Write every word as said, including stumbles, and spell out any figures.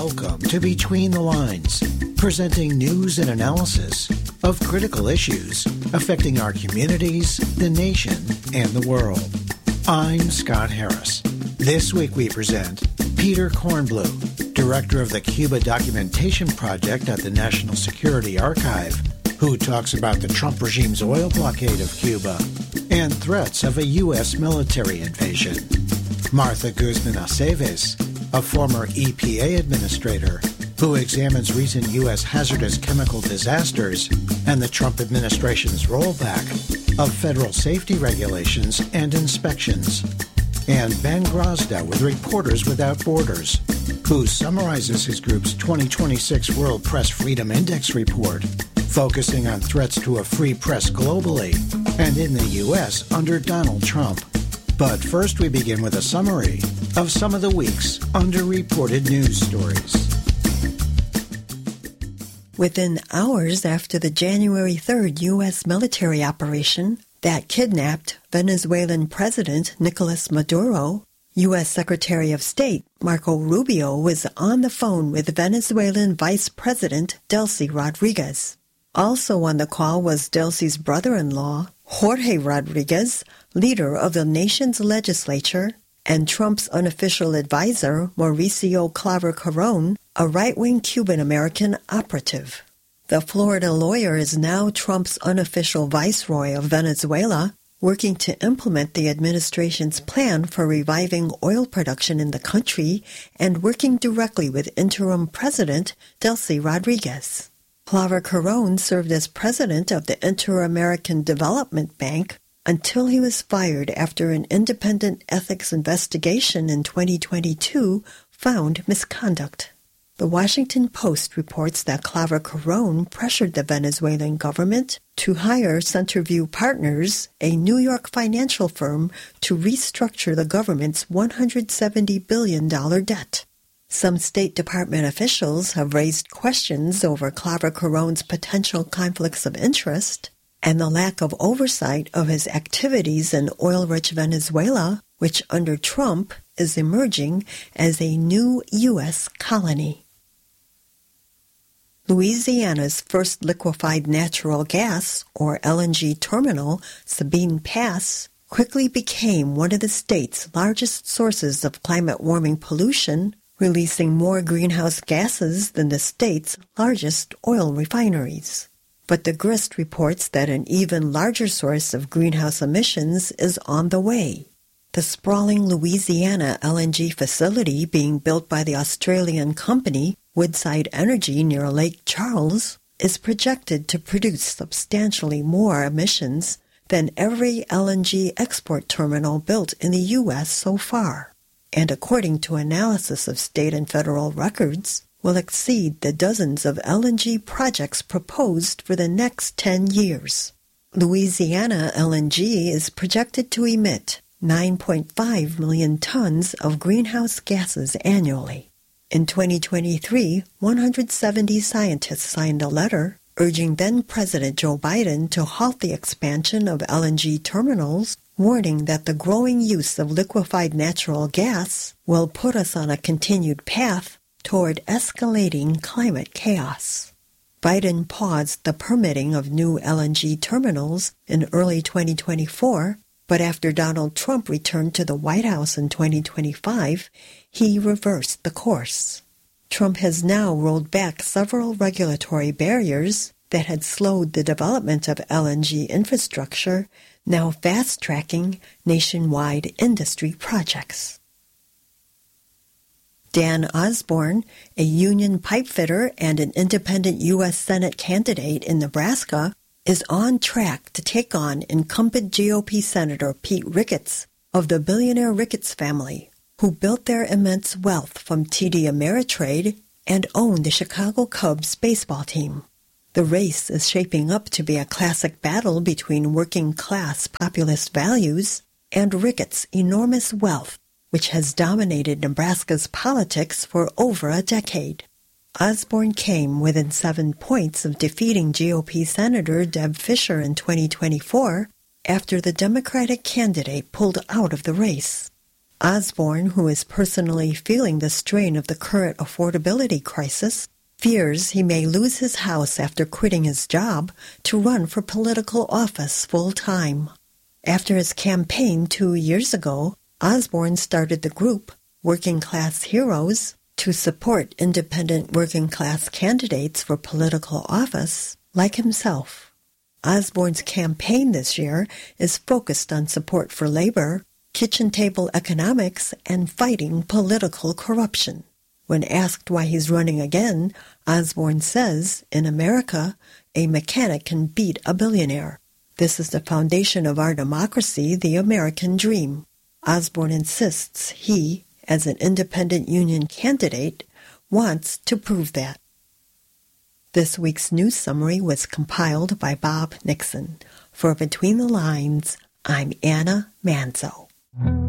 Welcome to Between the Lines, presenting news and analysis of critical issues affecting our communities, the nation, and the world. I'm Scott Harris. This week we present Peter Kornbluh, Director of the Cuba Documentation Project at the National Security Archive, who talks about the Trump regime's oil blockade of Cuba and threats of a U S military invasion. Martha Guzman Aceves, a former E P A administrator who examines recent U S hazardous chemical disasters and the Trump administration's rollback of federal safety regulations and inspections. And Ben Grosda with Reporters Without Borders, who summarizes his group's twenty twenty-six World Press Freedom Index report, focusing on threats to a free press globally and in the U S under Donald Trump. But first we begin with a summary of some of the week's underreported news stories. Within hours after the January third U S military operation that kidnapped Venezuelan President Nicolas Maduro, U S Secretary of State Marco Rubio was on the phone with Venezuelan Vice President Delcy Rodriguez. Also on the call was Delcy's brother-in-law, Jorge Rodriguez, leader of the nation's legislature, and Trump's unofficial advisor, Mauricio Claver-Carrón, a right-wing Cuban-American operative. The Florida lawyer is now Trump's unofficial viceroy of Venezuela, working to implement the administration's plan for reviving oil production in the country and working directly with interim president Delcy Rodriguez. Claver-Carrón served as president of the Inter-American Development Bank until he was fired after an independent ethics investigation in twenty twenty-two found misconduct. The Washington Post reports that Claver-Carrón pressured the Venezuelan government to hire Centerview Partners, a New York financial firm, to restructure the government's one hundred seventy billion dollars debt. Some State Department officials have raised questions over Claver-Carrón's potential conflicts of interest and the lack of oversight of his activities in oil-rich Venezuela, which under Trump is emerging as a new U S colony. Louisiana's first liquefied natural gas, or L N G terminal, Sabine Pass, quickly became one of the state's largest sources of climate-warming pollution, releasing more greenhouse gases than the state's largest oil refineries. But the Grist reports that an even larger source of greenhouse emissions is on the way. The sprawling Louisiana L N G facility being built by the Australian company Woodside Energy near Lake Charles is projected to produce substantially more emissions than every L N G export terminal built in the U S so far, and according to analysis of state and federal records, will exceed the dozens of L N G projects proposed for the next ten years. Louisiana L N G is projected to emit nine point five million tons of greenhouse gases annually. In twenty twenty-three, one hundred seventy scientists signed a letter urging then-President Joe Biden to halt the expansion of L N G terminals, warning that the growing use of liquefied natural gas will put us on a continued path toward escalating climate chaos. Biden paused the permitting of new L N G terminals in early twenty twenty-four, but after Donald Trump returned to the White House in twenty twenty-five, he reversed the course. Trump has now rolled back several regulatory barriers that had slowed the development of L N G infrastructure, now fast-tracking nationwide industry projects. Dan Osborne, a union pipefitter and an independent U S Senate candidate in Nebraska, is on track to take on incumbent G O P Senator Pete Ricketts of the billionaire Ricketts family, who built their immense wealth from T D Ameritrade and owned the Chicago Cubs baseball team. The race is shaping up to be a classic battle between working-class populist values and Ricketts' enormous wealth, which has dominated Nebraska's politics for over a decade. Osborne came within seven points of defeating G O P Senator Deb Fischer in twenty twenty-four after the Democratic candidate pulled out of the race. Osborne, who is personally feeling the strain of the current affordability crisis, fears he may lose his house after quitting his job to run for political office full-time. After his campaign two years ago, Osborne started the group Working Class Heroes to support independent working-class candidates for political office like himself. Osborne's campaign this year is focused on support for labor, kitchen table economics, and fighting political corruption. When asked why he's running again, Osborne says, in America, a mechanic can beat a billionaire. This is the foundation of our democracy, the American dream. Osborne insists he, as an independent union candidate, wants to prove that. This week's news summary was compiled by Bob Nixon. For Between the Lines, I'm Anna Manzo.